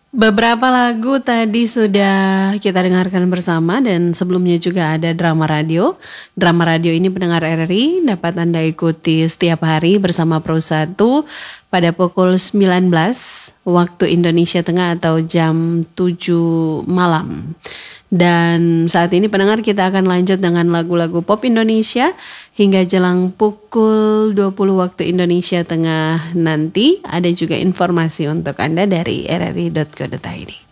Beberapa lagu tadi sudah kita dengarkan bersama dan sebelumnya juga ada drama radio. Drama radio ini pendengar RRI dapat Anda ikuti setiap hari bersama Pro 1 pada pukul 19 waktu Indonesia Tengah atau jam 7 malam. Dan saat ini pendengar kita akan lanjut dengan lagu-lagu pop Indonesia hingga jelang pukul 20 waktu Indonesia Tengah nanti. Ada juga informasi untuk Anda dari rri.co.id.